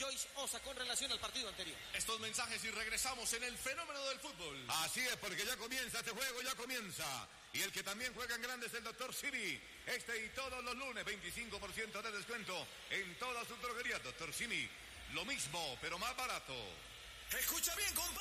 Joyce Osa con relación al partido anterior. Estos mensajes y regresamos en el fenómeno del fútbol. Así es, porque ya comienza este juego, ya comienza. Y el que también juega en grande es el Dr. Simi. Este y todos los lunes, 25% de descuento en todas sus droguerías. Dr. Simi, lo mismo, pero más barato. Escucha bien, compadre.